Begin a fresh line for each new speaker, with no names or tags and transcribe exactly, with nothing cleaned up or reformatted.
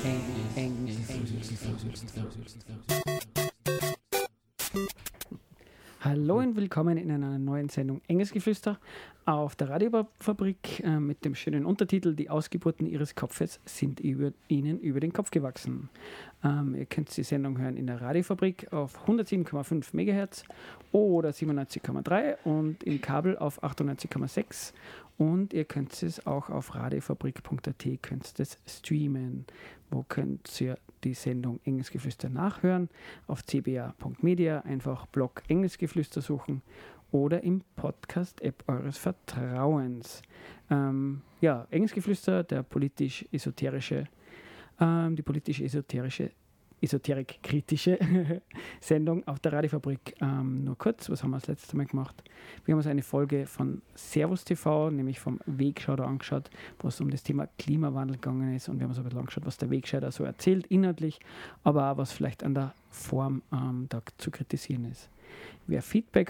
eng, eng, eng. Hallo und willkommen in einer neuen Sendung Enges Geflüster auf der Radiofabrik äh, mit dem schönen Untertitel Die Ausgeburten Ihres Kopfes sind über, Ihnen über den Kopf gewachsen. Ähm, ihr könnt die Sendung hören in der Radiofabrik auf hundertsieben Komma fünf Megahertz oder siebenundneunzig Komma drei und im Kabel auf achtundneunzig Komma sechs. Und ihr könnt es auch auf radiofabrik punkt a t könnt es streamen. Wo könnt ihr die Sendung Enges Geflüster nachhören? Auf c b a punkt media einfach Blog Enges Geflüster suchen oder im Podcast-App eures Vertrauens. Ähm, ja, Enges Geflüster, der politisch-esoterische, ähm, die politisch-esoterische esoterik-kritische Sendung auf der Radiofabrik. Ähm, nur kurz, was haben wir das letzte Mal gemacht? Wir haben uns eine Folge von Servus T V, nämlich vom Wegscheider angeschaut, wo es um das Thema Klimawandel gegangen ist, und wir haben uns ein bisschen angeschaut, was der Wegscheider so erzählt, inhaltlich, aber auch was vielleicht an der Form ähm, da zu kritisieren ist. Wer Feedback